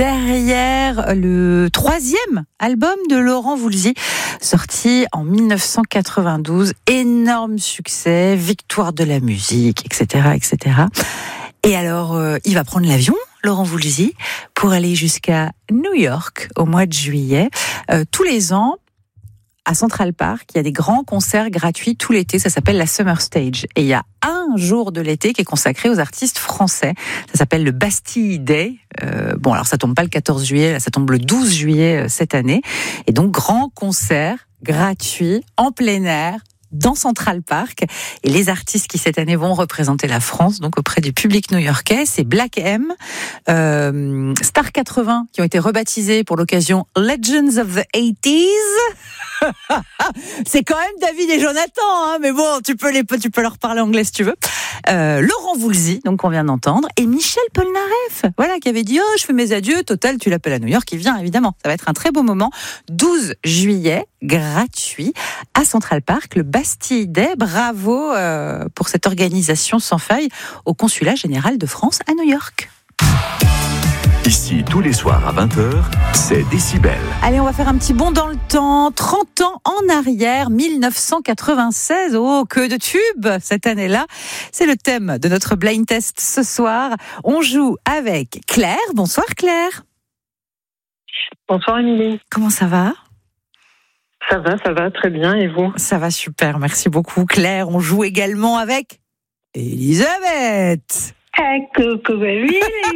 derrière le 3e album de Laurent Voulzy, sorti en 1992. Énorme succès, victoire de la musique, etc., etc. Et alors, il va prendre l'avion, Laurent Voulzy, pour aller jusqu'à New York au mois de juillet. Tous les ans, à Central Park, il y a des grands concerts gratuits tout l'été, ça s'appelle la Summer Stage. Et il y a un jour de l'été qui est consacré aux artistes français, ça s'appelle le Bastille Day. Bon, alors ça tombe pas le 14 juillet, ça tombe le 12 juillet cette année. Et donc, grand concert gratuit, en plein air, dans Central Park. Et les artistes qui cette année vont représenter la France, donc auprès du public new-yorkais, c'est Black M, Star 80, qui ont été rebaptisés pour l'occasion Legends of the 80s. C'est quand même David et Jonathan, hein, mais bon, tu peux leur parler anglais si tu veux. Laurent Voulzy, donc on vient d'entendre, et Michel Polnareff, voilà, qui avait dit « Oh, je fais mes adieux, total, tu l'appelles à New York, il vient évidemment. » Ça va être un très beau moment. 12 juillet, gratuit, à Central Park, le Bastille Day. Bravo pour cette organisation sans faille au Consulat Général de France à New York. Ici, tous les soirs à 20h, c'est Décibel. Allez, on va faire un petit bond dans le temps. 30 ans en arrière, 1996. Oh, que de tubes cette année-là. C'est le thème de notre blind test ce soir. On joue avec Claire. Bonsoir Claire. Bonsoir Émilie. Comment ça va ? Ça va, très bien. Et vous ? Ça va super, merci beaucoup Claire. On joue également avec Elisabeth. Coucou, oui.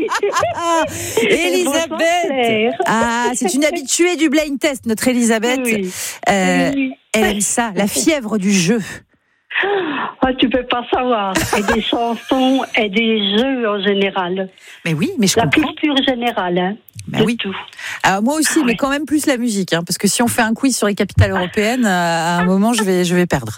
Elisabeth. Ah, c'est une habituée du blind test, notre Elisabeth. Oui. Elle aime ça, la fièvre du jeu. Oh, tu peux pas savoir. Et des chansons et des jeux en général. Mais oui, mais je la comprends. La culture générale, hein. Ben oui. Tout. Alors moi aussi, mais quand même plus la musique, hein, parce que si on fait un quiz sur les capitales européennes, à un moment je vais perdre.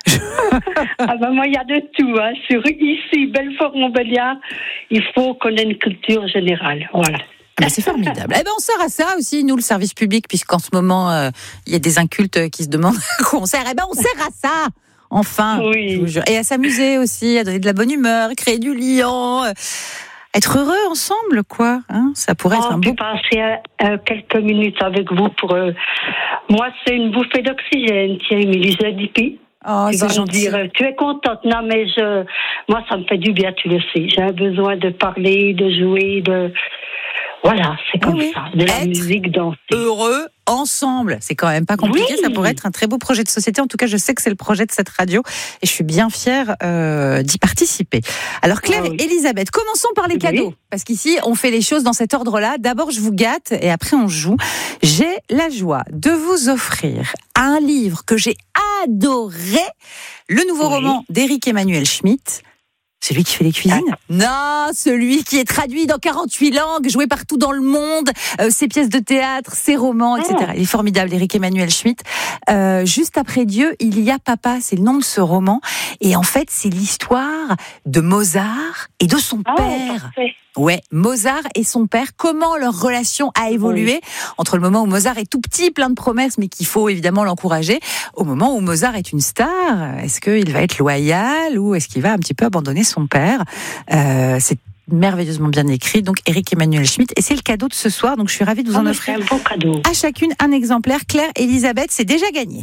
Ah ben moi il y a de tout, hein. Sur ici Belfort-Montbéliard, il faut qu'on ait une culture générale, voilà. Ben c'est formidable. Eh ben on sert à ça aussi, nous le service public, puisqu'en ce moment il y a des incultes qui se demandent à quoi on sert. Eh ben on sert à ça. Enfin, oui. Je vous jure. Et à s'amuser aussi, à donner de la bonne humeur, créer du lien. Être heureux ensemble, quoi. Hein, ça pourrait être un beau... passer quelques minutes avec vous pour... Moi, c'est une bouffée d'oxygène. Tiens, Émilie, je dis puis. Oh, tu c'est vas gentil. me dire, tu es contente. Non, mais moi, ça me fait du bien, tu le sais. J'ai besoin de parler, de jouer, de... Voilà, c'est comme ça. De la musique, danser. Heureux ensemble. C'est quand même pas compliqué. Oui. Ça pourrait être un très beau projet de société. En tout cas, je sais que c'est le projet de cette radio et je suis bien fière d'y participer. Alors, Claire et Elisabeth, commençons par les cadeaux. Parce qu'ici, on fait les choses dans cet ordre-là. D'abord, je vous gâte et après, on joue. J'ai la joie de vous offrir un livre que j'ai adoré. Le nouveau roman d'Éric Emmanuel Schmitt. Celui qui fait les cuisines ? Non, celui qui est traduit dans 48 langues, joué partout dans le monde, ses pièces de théâtre, ses romans, etc. Il est formidable, Éric Emmanuel Schmitt. Juste après Dieu, il y a Papa, c'est le nom de ce roman. Et en fait, c'est l'histoire de Mozart et de son père. Parfait. Ouais, Mozart et son père, comment leur relation a évolué entre le moment où Mozart est tout petit, plein de promesses, mais qu'il faut évidemment l'encourager, au moment où Mozart est une star. Est-ce qu'il va être loyal ou est-ce qu'il va un petit peu abandonner son père ? C'est merveilleusement bien écrit, donc Éric Emmanuel Schmitt, et c'est le cadeau de ce soir, donc je suis ravie de vous en offrir un beau cadeau. À chacune un exemplaire. Claire, Elisabeth, c'est déjà gagné.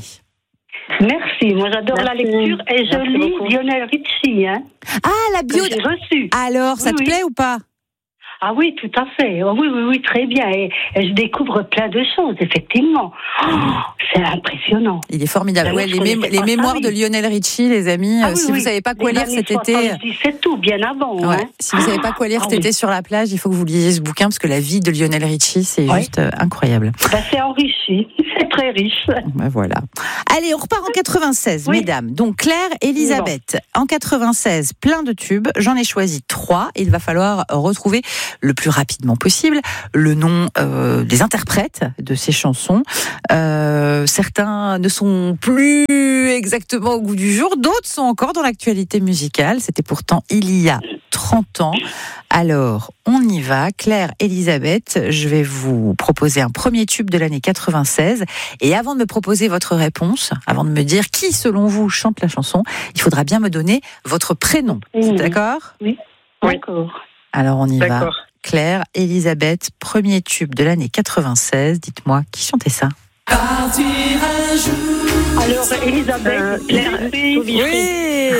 Merci, moi j'adore la lecture et je lis Lionel Richie. Hein, la bio. Que j'ai reçu. Alors, ça te plaît ou pas ? Ah oui, tout à fait. Oh, oui, très bien. Et je découvre plein de choses, effectivement. C'est impressionnant. Il est formidable. Ouais, les mémoires de Lionel Richie, les amis. Si vous savez pas quoi lire cet été, c'est tout bien avant. Ouais. Hein. Si vous savez pas quoi lire cet été sur la plage, il faut que vous lisiez ce bouquin parce que la vie de Lionel Richie, c'est juste incroyable. C'est enrichi, c'est très riche. Voilà. Allez, on repart en 96, mesdames. Donc Claire, Elisabeth, en 96, plein de tubes. J'en ai choisi 3. Il va falloir retrouver le plus rapidement possible le nom des interprètes de ces chansons. Certains ne sont plus exactement au goût du jour, d'autres sont encore dans l'actualité musicale. C'était pourtant il y a 30 ans. Alors, on y va. Claire, Elisabeth, je vais vous proposer un premier tube de l'année 96. Et avant de me proposer votre réponse, avant de me dire qui, selon vous, chante la chanson, il faudra bien me donner votre prénom. C'est d'accord ? Oui. D'accord. Alors, on y va. Claire, Elisabeth, premier tube de l'année 96. Dites-moi, qui chantait ça? Alors, Elisabeth, Claire, oui.